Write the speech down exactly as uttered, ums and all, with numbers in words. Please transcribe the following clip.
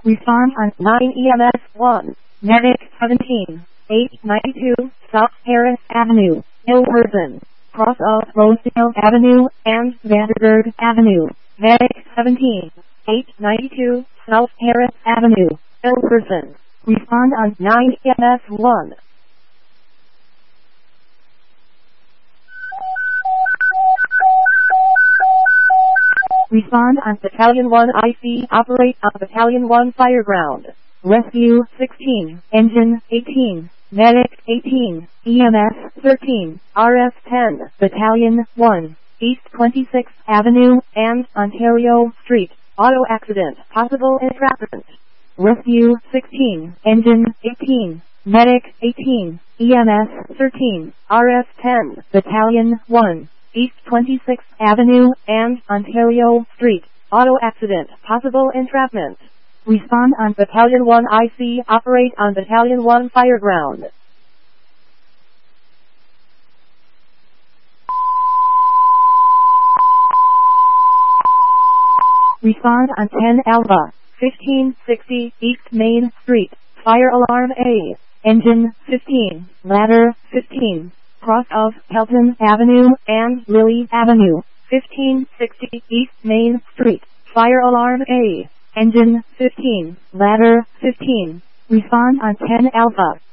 Respond on nine E M S one. Medic seventeen. eight ninety-two South Harris Avenue, Hilversum. Cross of Rosedale Avenue and Vanderburg Avenue. Medic seventeen. eight ninety-two South Harris Avenue, Hilversum. Respond on nine E M S one. Respond on Battalion one I C. Operate on Battalion one Fireground. Rescue sixteen. Engine eighteen. Medic eighteen. E M S thirteen. R F ten. Battalion one. East twenty-sixth Avenue and Ontario Street. Auto accident. Possible entrapment. Rescue sixteen. Engine eighteen. Medic eighteen. E M S thirteen. R F ten. Battalion one. East twenty-sixth Avenue and Ontario Street. Auto accident. Possible entrapment. Respond on Battalion one I C. Operate on Battalion one Fireground. Respond on ten Alpha. fifteen sixty East Main Street. Fire alarm A. Engine fifteen. Ladder fifteen. Cross of Pelton Avenue and Lily Avenue. fifteen sixty East Main Street. Fire alarm A. Engine fifteen. Ladder fifteen. Respond on ten Alpha.